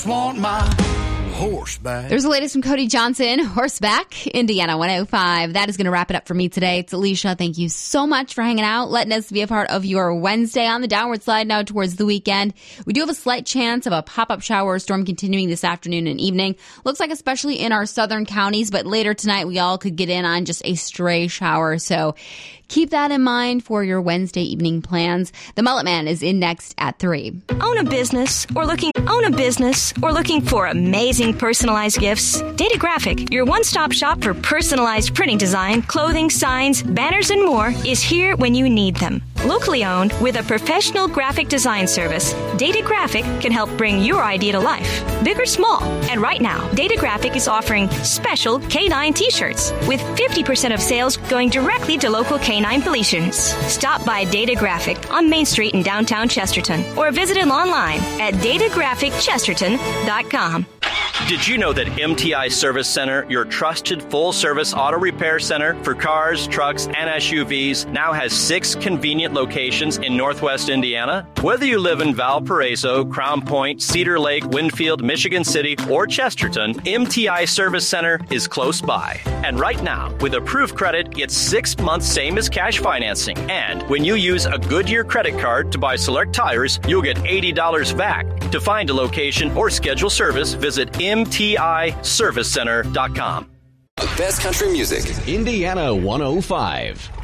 Want my horseback. There's the latest from Cody Johnson, Horseback, Indiana 105. That is going to wrap it up for me today. It's Alicia. Thank you so much for hanging out, letting us be a part of your Wednesday on the downward slide now towards the weekend. We do have a slight chance of a pop-up shower or storm continuing this afternoon and evening. Looks like especially in our southern counties, but later tonight we all could get in on just a stray shower. So keep that in mind for your Wednesday evening plans. The Mullet Man is in next at 3. Own a business or looking for amazing personalized gifts? Data Graphic, your one-stop shop for personalized printing design, clothing, signs, banners, and more, is here when you need them. Locally owned with a professional graphic design service, Data Graphic can help bring your idea to life, big or small. And right now, Data Graphic is offering special K9 t-shirts with 50% of sales going directly to local K9 police units. Stop by Data Graphic on Main Street in downtown Chesterton or visit them online at datagraphicchesterton.com. Did you know that MTI Service Center, your trusted full-service auto repair center for cars, trucks, and SUVs, now has 6 convenient locations in Northwest Indiana? Whether you live in Valparaiso, Crown Point, Cedar Lake, Winfield, Michigan City, or Chesterton, MTI Service Center is close by. And right now, with approved credit, it's 6 months same as cash financing. And when you use a Goodyear credit card to buy select tires, you'll get $80 back. To find a location or schedule service, visit MTIServiceCenter.com. Best country music. Indiana 105.